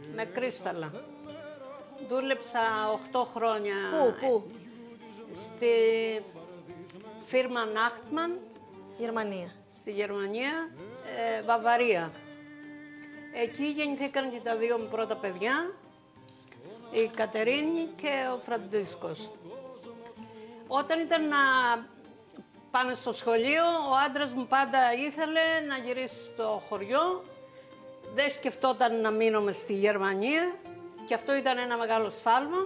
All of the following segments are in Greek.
με κρίσταλα. Δούλεψα 8 χρόνια. Πού? Στη φίρμα Nachtmann. Γερμανία. Στη Γερμανία, Βαβαρία. Εκεί γεννηθήκαν και τα 2 μου πρώτα παιδιά, η Κατερίνη και ο Φραντίσκος. Όταν ήταν να πάνε στο σχολείο, ο άντρας μου πάντα ήθελε να γυρίσει στο χωριό. Δεν σκεφτόταν να μείνουμε στη Γερμανία και αυτό ήταν ένα μεγάλο σφάλμα.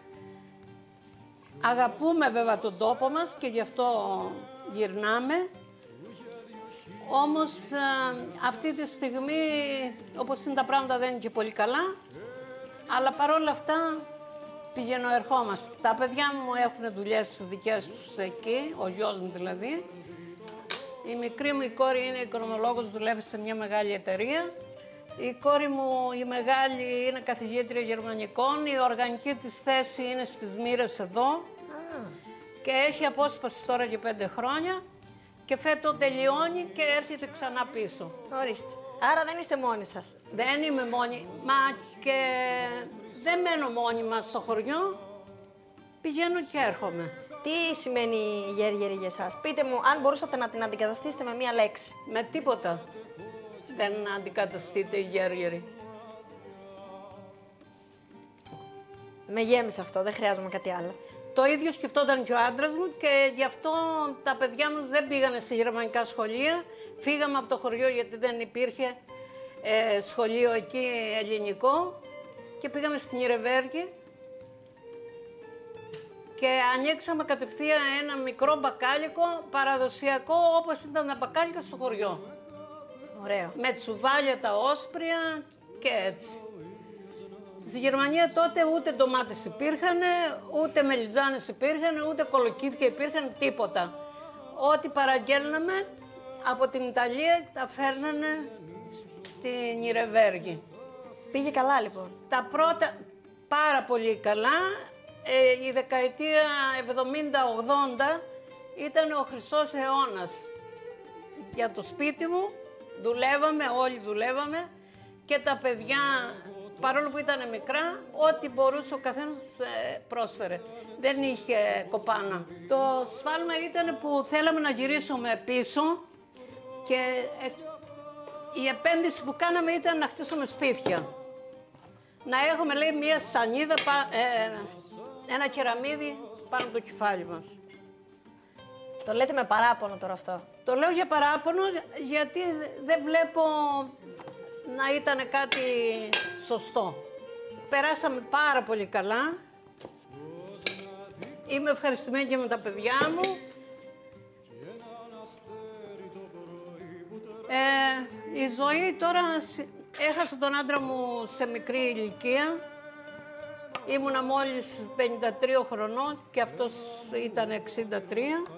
Αγαπούμε βέβαια τον τόπο μας και γι' αυτό γυρνάμε. Όμως αυτή τη στιγμή, όπως είναι τα πράγματα, δεν είναι και πολύ καλά. Αλλά παρόλα αυτά πηγαίνω ερχόμαστε. Τα παιδιά μου έχουν δουλειές δικές τους εκεί, ο γιος μου δηλαδή. Η μικρή μου η κόρη είναι οικονομολόγος, δουλεύει σε μια μεγάλη εταιρεία. Η κόρη μου η μεγάλη είναι καθηγήτρια γερμανικών, η οργανική της θέση είναι στις Μοίρες εδώ. Και έχει απόσπαση τώρα και 5 χρόνια. Και φέτο τελειώνει και έρχεται ξανά πίσω. Ορίστε. Άρα δεν είστε μόνοι σας. Δεν είμαι μόνη, μα και δεν μένω μόνιμα στο χωριό, πηγαίνω και έρχομαι. Τι σημαίνει η γέργερη για εσάς? Πείτε μου, αν μπορούσατε να την αντικαταστήσετε με μία λέξη. Με τίποτα δεν αντικαταστείται η γέργερη. Με γέμισε αυτό, δεν χρειάζομαι κάτι άλλο. Το ίδιο σκεφτόταν και ο άντρας μου και γι' αυτό τα παιδιά μας δεν πήγανε σε γερμανικά σχολεία. Φύγαμε από το χωριό γιατί δεν υπήρχε σχολείο εκεί ελληνικό και πήγαμε στην Ιρεβέργη και ανοίξαμε κατευθείαν ένα μικρό μπακάλικο παραδοσιακό όπως ήταν τα μπακάλικα στο χωριό. Ωραίο. Με τσουβάλια τα όσπρια και έτσι. Στη Γερμανία τότε ούτε ντομάτες υπήρχαν, ούτε μελιτζάνες υπήρχαν, ούτε κολοκύθια υπήρχαν, τίποτα. Ό,τι παραγγέλναμε από την Ιταλία τα φέρνανε στην Ιρεβέργη. Πήγε καλά λοιπόν. Τα πρώτα πάρα πολύ καλά. Η δεκαετία 70-80 ήταν ο χρυσός αιώνας. Για το σπίτι μου δουλεύαμε, όλοι δουλεύαμε και τα παιδιά, παρόλο που ήταν μικρά, ό,τι μπορούσε ο καθένας πρόσφερε. Δεν είχε κοπάνα. Το σφάλμα ήταν που θέλαμε να γυρίσουμε πίσω και η επένδυση που κάναμε ήταν να χτίσουμε σπίτια. Να έχουμε, λέει, μία σανίδα, ένα κεραμίδι πάνω από το κεφάλι μας. Το λέτε με παράπονο τώρα αυτό? Το λέω για παράπονο γιατί δεν βλέπω να ήταν κάτι σωστό. Περάσαμε πάρα πολύ καλά. Είμαι ευχαριστημένη και με τα παιδιά μου. Η ζωή τώρα, έχασα τον άντρα μου σε μικρή ηλικία. Ήμουνα μόλις 53 χρονών και αυτός ήταν 63.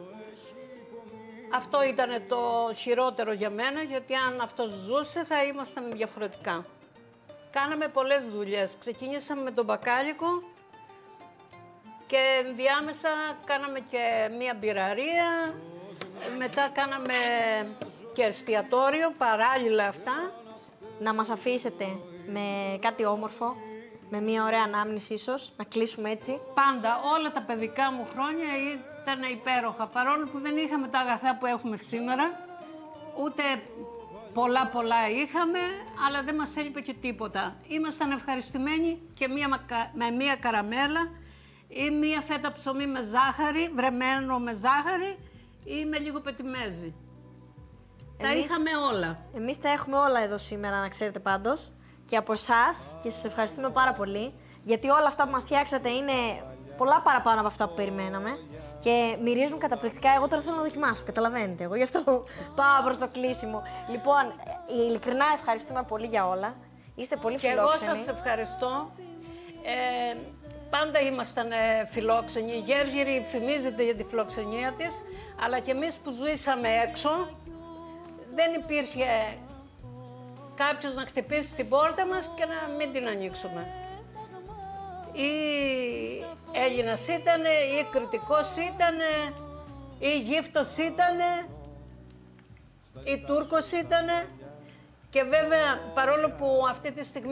Αυτό ήταν το χειρότερο για μένα, γιατί αν αυτός ζούσε θα ήμασταν διαφορετικά. Κάναμε πολλές δουλειές. Ξεκινήσαμε με τον μπακάλικο και ενδιάμεσα κάναμε και μία μπειραρία. Μετά κάναμε και εστιατόριο, παράλληλα αυτά. Να μας αφήσετε με κάτι όμορφο, με μία ωραία ανάμνηση ίσως, να κλείσουμε έτσι. Πάντα, όλα τα παιδικά μου χρόνια ήταν υπέροχα, παρόλο που δεν είχαμε τα αγαθά που έχουμε σήμερα, ούτε πολλά είχαμε, αλλά δεν μας έλειπε και τίποτα. Ήμασταν ευχαριστημένοι και με μία καραμέλα ή μία φέτα ψωμί με ζάχαρη, βρεμένο με ζάχαρη ή με λίγο πετιμέζι. Τα είχαμε όλα. Εμείς τα έχουμε όλα εδώ σήμερα, να ξέρετε πάντως. Και από εσάς, και σας ευχαριστούμε πάρα πολύ, γιατί όλα αυτά που μας φτιάξατε είναι πολλά παραπάνω από αυτά που περιμέναμε και μυρίζουν καταπληκτικά. Εγώ τώρα θέλω να δοκιμάσω, καταλαβαίνετε. Εγώ γι' αυτό πάω προς το κλείσιμο. Λοιπόν, ειλικρινά ευχαριστούμε πολύ για όλα. Είστε πολύ φιλόξενοι. Και εγώ σας ευχαριστώ. Πάντα ήμασταν φιλόξενοι. Η Γέργερη φημίζεται για τη φιλοξενία της, αλλά και εμείς που ζήσαμε έξω, δεν υπήρχε κάποιος να χτυπήσει την πόρτα μας και να μην την ανοίξουμε. Ή Έλληνας ήτανε, ή Κρητικός ήτανε, ή Γύφτος ήτανε, ή Τούρκος ήτανε. Και βέβαια, παρόλο που αυτή τη στιγμή